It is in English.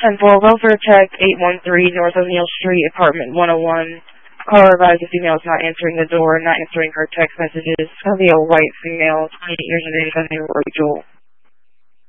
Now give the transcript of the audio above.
10-4, welfare check, 813 North O'Neill Street, apartment 101. Caller advised the female is not answering the door, not answering her text messages. It's going to be a white female, 28 years of age, by the name of Rachel.